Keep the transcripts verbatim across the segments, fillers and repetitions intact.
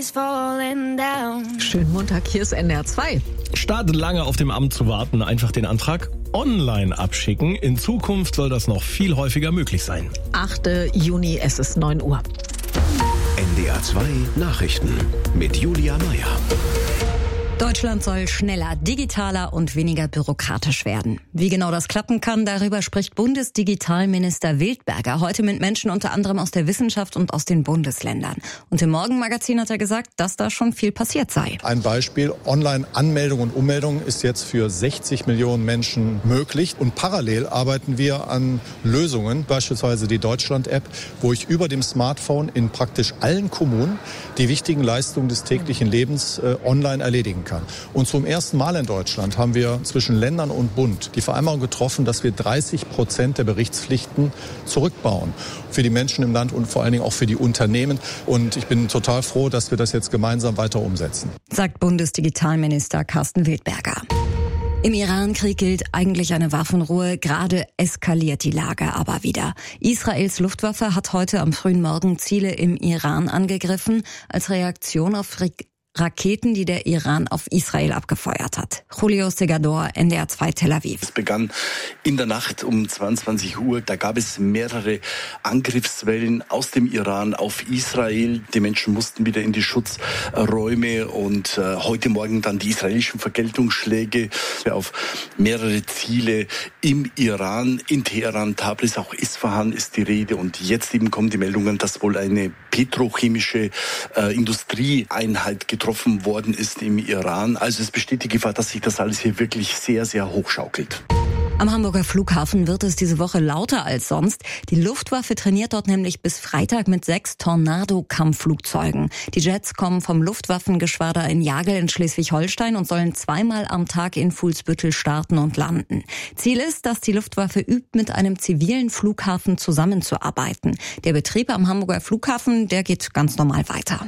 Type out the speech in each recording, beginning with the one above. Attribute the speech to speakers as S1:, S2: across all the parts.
S1: Schönen Montag, hier ist N D R zwei.
S2: Statt lange auf dem Amt zu warten, einfach den Antrag online abschicken. In Zukunft soll das noch viel häufiger möglich sein.
S1: achter Juni, es ist neun Uhr.
S3: N D R zwei Nachrichten mit Julia Meyer.
S4: Deutschland soll schneller, digitaler und weniger bürokratisch werden. Wie genau das klappen kann, darüber spricht Bundesdigitalminister Wildberger heute mit Menschen unter anderem aus der Wissenschaft und aus den Bundesländern. Und im Morgenmagazin hat er gesagt, dass da schon viel passiert sei.
S5: Ein Beispiel, Online-Anmeldung und Ummeldung ist jetzt für sechzig Millionen Menschen möglich. Und parallel arbeiten wir an Lösungen, beispielsweise die Deutschland-App, wo ich über dem Smartphone in praktisch allen Kommunen die wichtigen Leistungen des täglichen Lebens äh, online erledigen kann. Und zum ersten Mal in Deutschland haben wir zwischen Ländern und Bund die Vereinbarung getroffen, dass wir dreißig Prozent der Berichtspflichten zurückbauen. Für die Menschen im Land und vor allen Dingen auch für die Unternehmen. Und ich bin total froh, dass wir das jetzt gemeinsam weiter umsetzen.
S4: Sagt Bundesdigitalminister Carsten Wildberger. Im Iran-Krieg gilt eigentlich eine Waffenruhe. Gerade eskaliert die Lage aber wieder. Israels Luftwaffe hat heute am frühen Morgen Ziele im Iran angegriffen, als Reaktion auf Raketen, die der Iran auf Israel abgefeuert hat. Julio Segador, N D R zwei Tel Aviv.
S6: Es begann in der Nacht um zweiundzwanzig Uhr. Da gab es mehrere Angriffswellen aus dem Iran auf Israel. Die Menschen mussten wieder in die Schutzräume und äh, heute Morgen dann die israelischen Vergeltungsschläge auf mehrere Ziele im Iran. In Teheran, Tabriz, auch Isfahan ist die Rede. Und jetzt eben kommen die Meldungen, dass wohl eine petrochemische äh, Industrieeinheit getroffen worden ist im Iran. Also es besteht die Gefahr, dass sich das alles hier wirklich sehr, sehr hochschaukelt.
S4: Am Hamburger Flughafen wird es diese Woche lauter als sonst. Die Luftwaffe trainiert dort nämlich bis Freitag mit sechs Tornado-Kampfflugzeugen. Die Jets kommen vom Luftwaffengeschwader in Jagel in Schleswig-Holstein und sollen zweimal am Tag in Fuhlsbüttel starten und landen. Ziel ist, dass die Luftwaffe übt, mit einem zivilen Flughafen zusammenzuarbeiten. Der Betrieb am Hamburger Flughafen, der geht ganz normal weiter.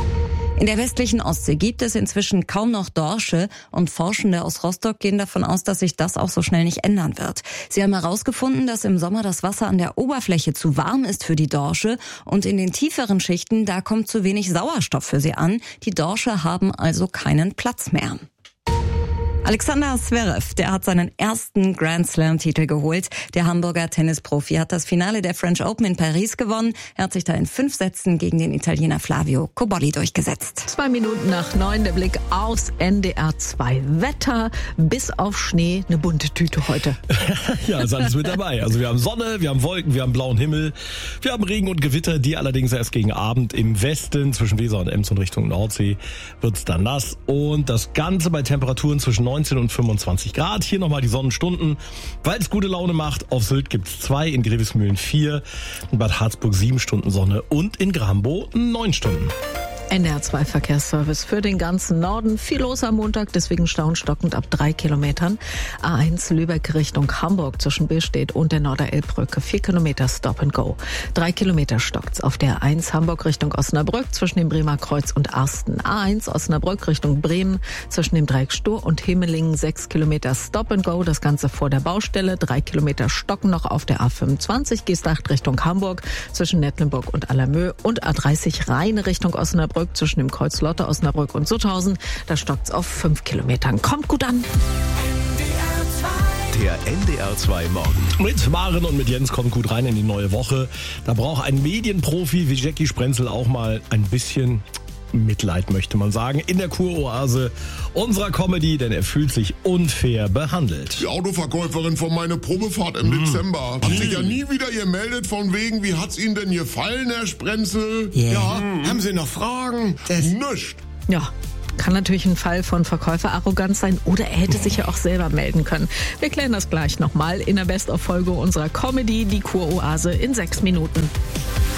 S4: In der westlichen Ostsee gibt es inzwischen kaum noch Dorsche und Forschende aus Rostock gehen davon aus, dass sich das auch so schnell nicht ändern wird. Sie haben herausgefunden, dass im Sommer das Wasser an der Oberfläche zu warm ist für die Dorsche und in den tieferen Schichten, da kommt zu wenig Sauerstoff für sie an. Die Dorsche haben also keinen Platz mehr. Alexander Zverev, der hat seinen ersten Grand Slam-Titel geholt. Der Hamburger Tennisprofi hat das Finale der French Open in Paris gewonnen. Er hat sich da in fünf Sätzen gegen den Italiener Flavio Cobolli durchgesetzt.
S1: Zwei Minuten nach neun, der Blick aus N D R zwei. Wetter bis auf Schnee, eine bunte Tüte heute.
S2: Ja, ist alles mit dabei. Also wir haben Sonne, wir haben Wolken, wir haben blauen Himmel, wir haben Regen und Gewitter, die allerdings erst gegen Abend im Westen zwischen Weser und Ems und Richtung Nordsee wird's dann nass. Und das Ganze bei Temperaturen zwischen neunzehn und fünfundzwanzig Grad. Hier nochmal die Sonnenstunden. Weil es gute Laune macht, auf Sylt gibt's zwei, in Grevesmühlen vier, in Bad Harzburg sieben Stunden Sonne und in Grambow neun Stunden.
S1: N D R zwei Verkehrsservice für den ganzen Norden. Viel los am Montag, deswegen staunstockend ab drei Kilometern. A eins Lübeck Richtung Hamburg zwischen Billstedt und der Norderelbbrücke. Vier Kilometer Stop and Go. Drei Kilometer stockt's auf der A eins Hamburg Richtung Osnabrück zwischen dem Bremer Kreuz und Arsten. A eins Osnabrück Richtung Bremen zwischen dem Dreieck Stur und Hemelingen. Sechs Kilometer Stop and Go. Das Ganze vor der Baustelle. Drei Kilometer stocken noch auf der A fünfundzwanzig Geesthacht Richtung Hamburg zwischen Nettlenburg und Allermö. Und A dreißig Rhein Richtung Osnabrück zwischen dem Kreuz Lotte, Osnabrück und Sutthausen. Da stockt's auf fünf Kilometern. Kommt gut an.
S3: Der N D R zwei Morgen.
S2: Mit Maren und mit Jens kommt gut rein in die neue Woche. Da braucht ein Medienprofi wie Jackie Sprenzel auch mal ein bisschen Mitleid, möchte man sagen, in der Kuroase unserer Comedy, denn er fühlt sich unfair behandelt.
S7: Die Autoverkäuferin von meiner Probefahrt im mm. Dezember hat sich ja nie wieder gemeldet von wegen, wie hat's Ihnen denn gefallen, Herr Sprenzel?
S8: Yeah.
S7: Ja, mm. haben Sie noch Fragen?
S8: Das
S7: Nicht.
S1: Ja. Kann natürlich ein Fall von Verkäuferarroganz sein oder er hätte sich ja auch selber melden können. Wir klären das gleich nochmal in der Best-of-Folge unserer Comedy, die Kuroase in sechs Minuten.